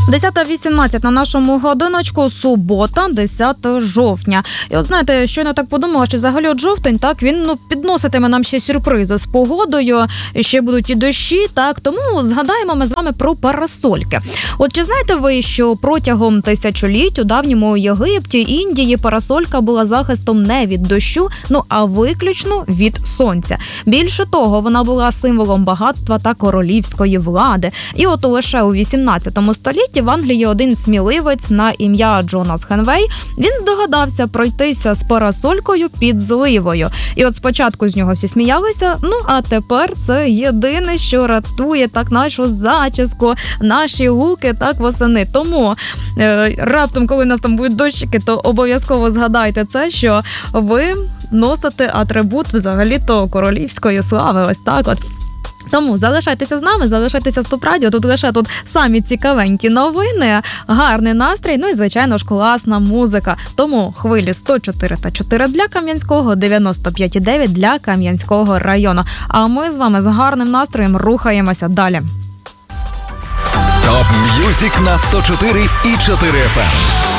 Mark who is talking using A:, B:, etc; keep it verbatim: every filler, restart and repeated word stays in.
A: десята вісімнадцять на нашому годиночку, субота, десяте жовтня. І от знаєте, щойно так подумала, що взагалі от жовтень, так, він ну, підноситиме нам ще сюрпризи з погодою, ще будуть і дощі, так, тому згадаємо ми з вами про парасольки. От чи знаєте ви, що протягом тисячоліть у давньому Єгипті, Індії парасолька була захистом не від дощу, ну а виключно від сонця. Більше того, вона була символом багатства та королівської влади. І от лише у вісімнадцятому столітті в Англії один сміливець на ім'я Джонас Хенвей, він здогадався пройтися з парасолькою під зливою. І от спочатку з нього всі сміялися, ну а тепер це єдине, що рятує так нашу зачіску, наші луки так восени. Тому е, раптом, коли у нас там будуть дощики, то обов'язково згадайте це, що ви носите атрибут взагалі-то королівської слави. Ось так от. Тому залишайтеся з нами, залишайтеся з Топ Радіо, тут лише тут самі цікавенькі новини, гарний настрій, ну і, звичайно ж, класна музика. Тому хвилі сто чотири та чотири для Кам'янського, дев'яносто п'ять і дев'ять для Кам'янського району. А ми з вами з гарним настроєм рухаємося далі.
B: Топ М'юзик на сто чотири і чотири еф ем.